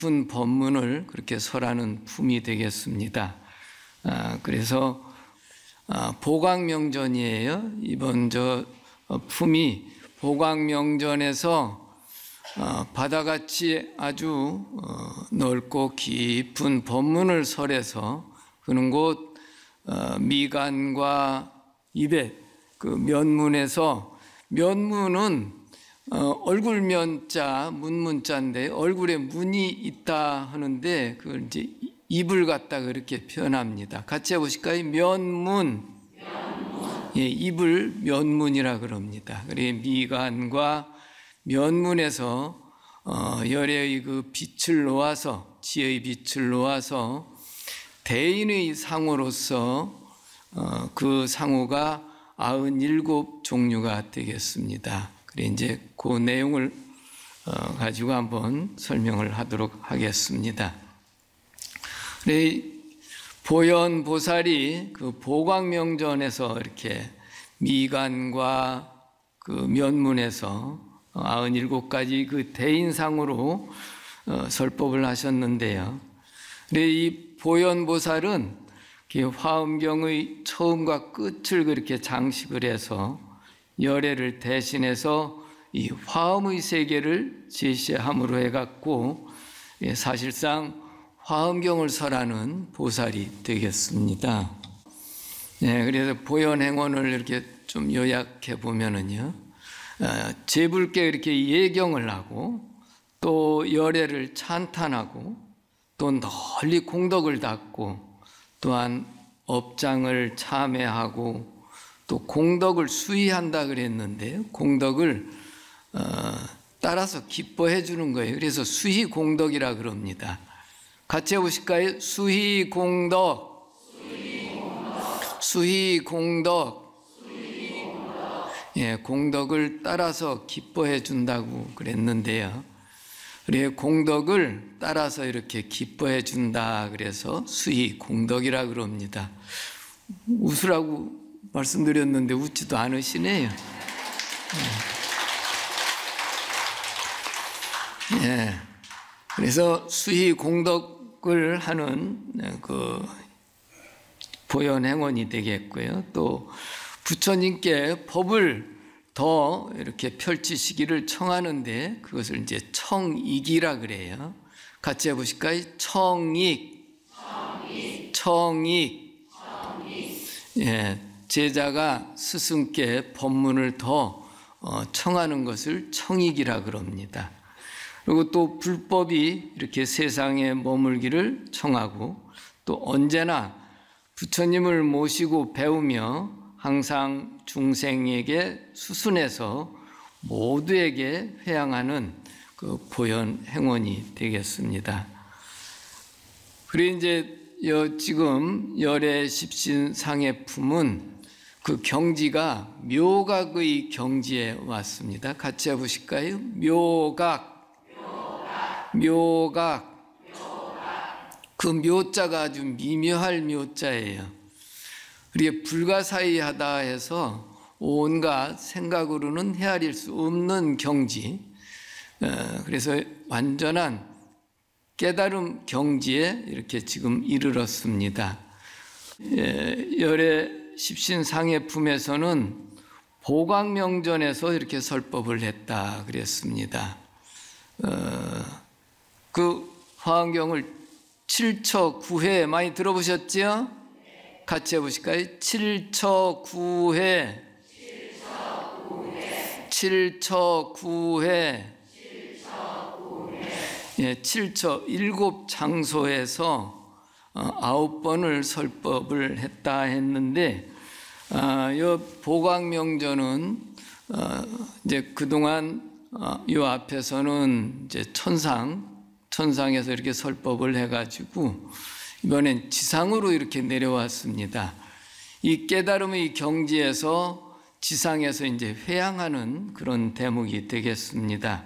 깊은 법문을 그렇게 설하는 품이 되겠습니다. 그래서 보광명전이에요. 이번 품이 보광명전에서 바다같이 아주 넓고 깊은 법문을 설해서 그는 곧 미간과 입에 그 면문에서, 면문은 얼굴 면자, 문문자인데 얼굴에 문이 있다 하는데 그걸 이제 입을 갖다 그렇게 표현합니다. 같이 해보실까요? 면문. 예, 입을 면문이라 그럽니다. 그래 미간과 면문에서 열의 그 빛을 놓아서, 지혜의 빛을 놓아서 대인의 상호로서 그 상호가 97종류가 되겠습니다. 그래 이제 그 내용을 가지고 한번 설명을 하도록 하겠습니다. 그래 보현보살이 그 보광명전에서 이렇게 미간과 그 면문에서 97가지 그 대인상으로 설법을 하셨는데요. 그래 이 보현보살은 화엄경의 처음과 끝을 그렇게 장식을 해서 열애를 대신해서 이 화엄의 세계를 제시함으로 해갖고 사실상 화엄경을 설하는 보살이 되겠습니다. 네, 그래서 보현행원을 이렇게 좀 요약해 보면은요, 제불께 이렇게 예경을 하고 또 열애를 찬탄하고 또 널리 공덕을 닦고 또한 업장을 참회하고 또 공덕을 수의한다 그랬는데요. 공덕을 따라서 기뻐해 주는 거예요. 그래서 수의공덕이라 그럽니다. 같이 해보실까요? 수의공덕. 수의공덕. 예, 공덕을 따라서 기뻐해 준다고 그랬는데요. 그래 공덕을 따라서 이렇게 기뻐해 준다 그래서 수의공덕이라 그럽니다. 웃으라고 말씀드렸는데 웃지도 않으시네요. 예. 그래서 수의공덕을 하는 그 보현행원이 되겠고요. 또 부처님께 법을 더 이렇게 펼치시기를 청하는데 그것을 이제 청익이라 그래요. 같이 해보실까요? 청익. 청익. 예, 제자가 스승께 법문을 더 청하는 것을 청익이라 그럽니다. 그리고 또 불법이 이렇게 세상에 머물기를 청하고 또 언제나 부처님을 모시고 배우며 항상 중생에게 수순해서 모두에게 회양하는 그 보현 행원이 되겠습니다. 그리고 이제 지금 열의 십신상의 품은 그 경지가 묘각의 경지에 왔습니다. 같이 해보실까요? 묘각. 묘각. 그 묘자가 아주 미묘할 묘자예요. 우리가 불가사의하다 해서 온갖 생각으로는 헤아릴 수 없는 경지, 그래서 완전한 깨달음 경지에 이렇게 지금 이르렀습니다. 열의 십신상의 품에서는 보광명전에서 이렇게 설법을 했다 그랬습니다. 그 화엄경을 7처 9회 많이 들어보셨지요? 같이 해보실까요? 7처 9회. 7처 9회. 예, 7처 7장소에서 9번을 설법을 했다 했는데, 이 보광명전은 이제 그동안 이 앞에서는 이제 천상에서 이렇게 설법을 해가지고 이번엔 지상으로 이렇게 내려왔습니다. 이 깨달음의 경지에서 지상에서 이제 회양하는 그런 대목이 되겠습니다.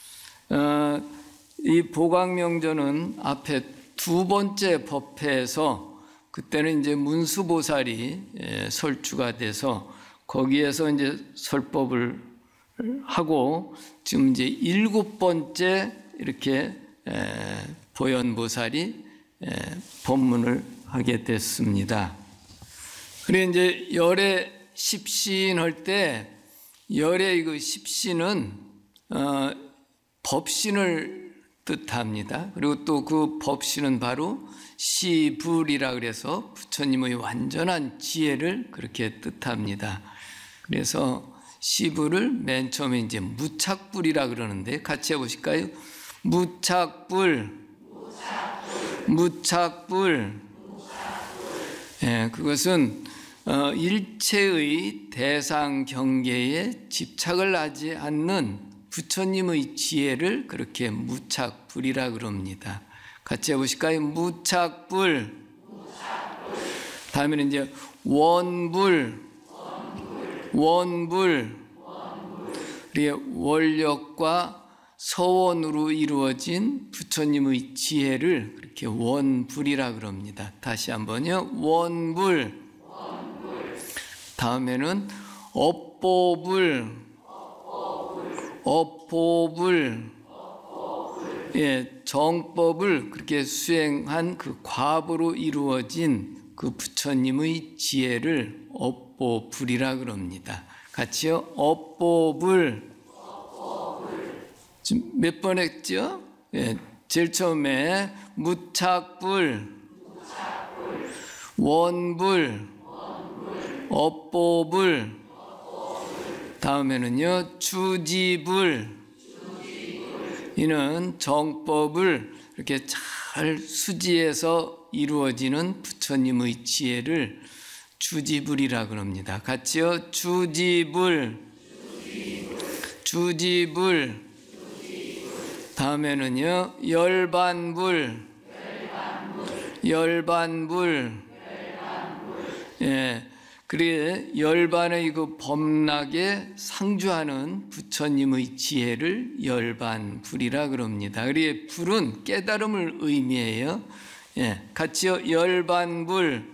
이 보광명전은 앞에 두 번째 법회에서 그때는 이제 문수보살이 설주가 돼서 거기에서 이제 설법을 하고 지금 이제 7번째 이렇게 보현보살이 법문을 하게 됐습니다. 그리고 이제 열애 십신 할 때 열애 그 십신은 법신을 뜻합니다. 그리고 또 그 법신은 바로 시불이라 그래서 부처님의 완전한 지혜를 그렇게 뜻합니다. 그래서 시불을 맨 처음에 이제 무착불이라 그러는데 같이 해보실까요? 무착불. 예, 그것은 일체의 대상 경계에 집착을 하지 않는 부처님의 지혜를 그렇게 무착불이라 그럽니다. 같이 해보실까요? 무착불. 다음에는 이제 원불. 원력과 서원으로 이루어진 부처님의 지혜를 그렇게 원불이라 그럽니다. 다시 한번요. 원불. 다음에는 업보불. 예, 정법을 그렇게 수행한 그 과보로 이루어진 그 부처님의 지혜를 업보불이라 그럽니다. 같이요. 업보불. 지금 몇 번 했죠? 예, 제일 처음에 무착불, 원불, 업보불, 다음에는요 주지불. 이는 정법을 이렇게 잘 수지해서 이루어지는 부처님의 지혜를 주지불이라 그럽니다. 같이요. 주지불. 다음에는요, 열반불. 예, 그래 열반의 그 범락에 상주하는 부처님의 지혜를 열반불이라 그럽니다. 그래 불은 깨달음을 의미해요. 예, 같이요. 열반불.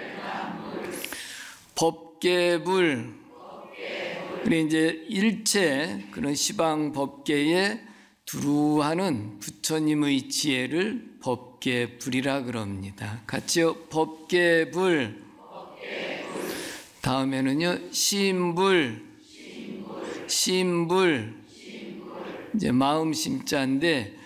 법계불. 그래 이제 일체 그런 시방 법계에 두루하는 부처님의 지혜를 법계불이라 그럽니다. 같이요. 법계불. 다음에는요. 심불. 이제 마음 심자인데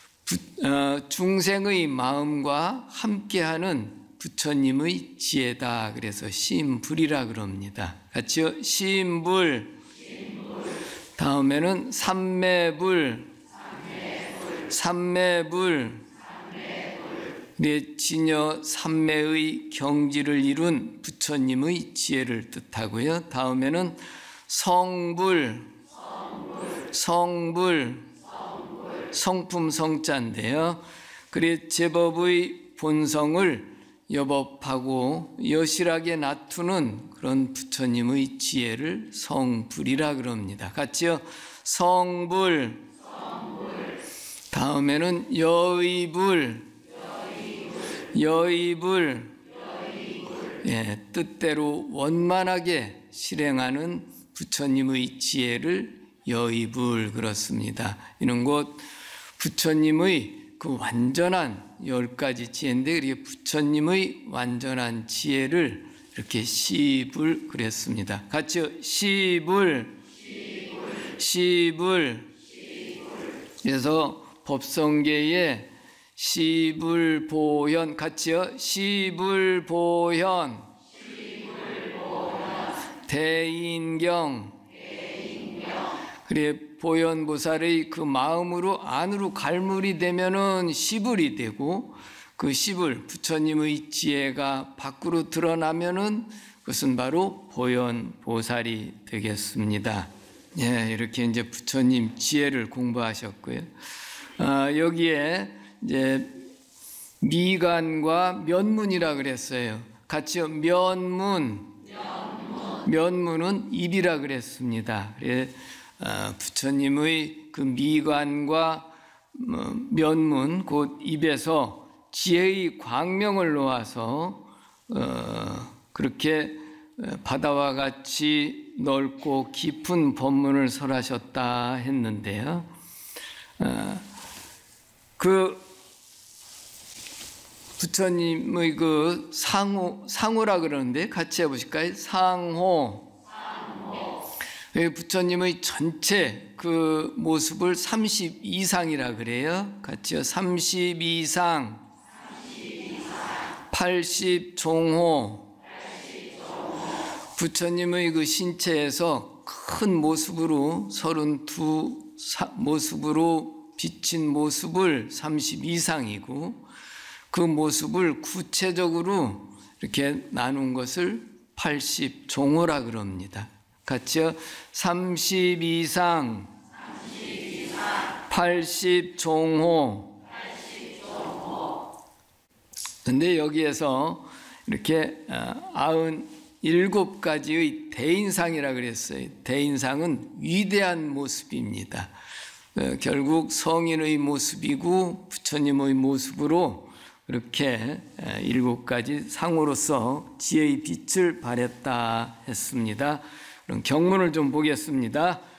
중생의 마음과 함께하는 부처님의 지혜다. 그래서 심불이라 그럽니다. 같이요. 심불. 다음에는 삼매불. 네, 진여 삼매의 경지를 이룬 부처님의 지혜를 뜻하고요. 다음에는 성불. 성품 성자인데요. 그래 제법의 본성을 여법하고 여실하게 나투는 그런 부처님의 지혜를 성불이라 그럽니다. 같이요. 성불. 다음에는 여의불. 예, 뜻대로 원만하게 실행하는 부처님의 지혜를 여의불 그렇습니다. 이는 곧 부처님의 그 완전한 10가지 지혜인데 그게 부처님의 완전한 지혜를 이렇게 시불 그랬습니다. 같이요. 시불. 그래서 법성계에 시불보현 같이요. 시불보현 대인경. 그래 보현보살의 그 마음으로 안으로 갈물이 되면은 시불이 되고 그 시불 부처님의 지혜가 밖으로 드러나면은 그것은 바로 보현보살이 되겠습니다. 예, 이렇게 이제 부처님 지혜를 공부하셨고요. 여기에 이제 미간과 면문이라 그랬어요. 같이요. 면문은 입이라 그랬습니다. 부처님의 그 미간과 면문 곧 입에서 지혜의 광명을 놓아서 그렇게 바다와 같이 넓고 깊은 법문을 설하셨다 했는데요. 그 부처님의 그 상호라 그러는데 같이 해보실까요? 상호. 부처님의 전체 그 모습을 32상이라 그래요. 같이요. 32상, 80종호. 부처님의 그 신체에서 큰 모습으로 32 모습으로 비친 모습을 32상이고 그 모습을 구체적으로 이렇게 나눈 것을 80종호라 그럽니다. 같이요. 32상, 80종호. 근데 여기에서 이렇게 97가지의 대인상이라 그랬어요. 대인상은 위대한 모습입니다. 결국 성인의 모습이고 부처님의 모습으로 이렇게 7가지 상으로서 지혜의 빛을 발했다 했습니다. 그럼 경문을 좀 보겠습니다.